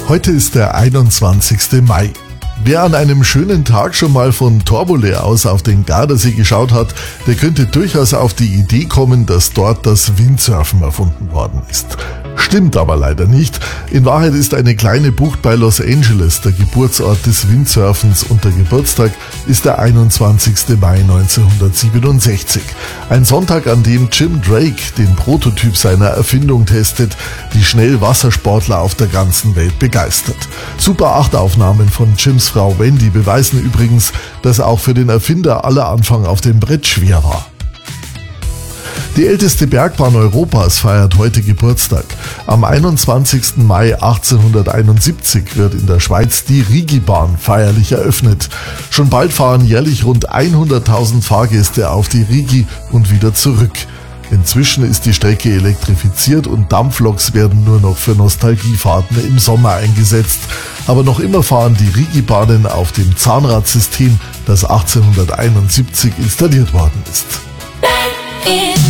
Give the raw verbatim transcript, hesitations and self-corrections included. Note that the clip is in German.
Heute ist der einundzwanzigste Mai. Wer an einem schönen Tag schon mal von Torbole aus auf den Gardasee geschaut hat, der könnte durchaus auf die Idee kommen, dass dort das Windsurfen erfunden worden ist. Stimmt aber leider nicht. In Wahrheit ist eine kleine Bucht bei Los Angeles der Geburtsort des Windsurfens und der Geburtstag ist der einundzwanzigste Mai neunzehnhundertsiebenundsechzig. Ein Sonntag, an dem Jim Drake den Prototyp seiner Erfindung testet, die schnell Wassersportler auf der ganzen Welt begeistert. Super acht Aufnahmen von Jims Frau Wendy beweisen übrigens, dass auch für den Erfinder aller Anfang auf dem Brett schwer war. Die älteste Bergbahn Europas feiert heute Geburtstag. Am einundzwanzigsten Mai achtzehnhunderteinundsiebzig wird in der Schweiz die Rigibahn feierlich eröffnet. Schon bald fahren jährlich rund hunderttausend Fahrgäste auf die Rigi und wieder zurück. Inzwischen ist die Strecke elektrifiziert und Dampfloks werden nur noch für Nostalgiefahrten im Sommer eingesetzt. Aber noch immer fahren die Rigibahnen auf dem Zahnradsystem, das achtzehnhunderteinundsiebzig installiert worden ist.